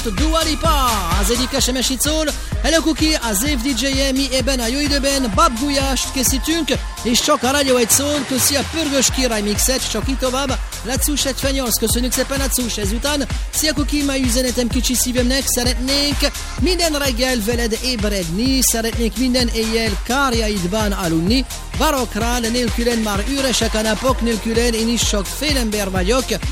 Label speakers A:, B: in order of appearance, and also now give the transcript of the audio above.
A: Dua Lipa. Az édikes mesicol, Hello Cookie, az év DJ-je, mi ebben a jó időben Bab Gulyást készítünk, és csak a rádió egy szól, köszi a Pörgős Király mixet, csak így tovább. Lecus 78, köszönjük szépen Lecus, ezután. Szia Cookie, mai üzenetem kicsi szívemnek, szeretnék minden reggel veled ébredni, szeretnék minden éjjel kárjaidban aludni, várok rá, nélkülen már üresek a napok, nélkülen én is csak fél ember vagyok.